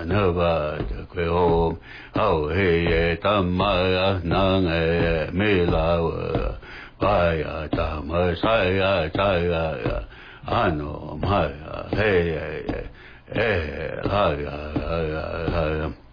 na ba kwe ho au he ye tam ma na nge me la ba ya tam sa ya cha ya ano ma he ha ya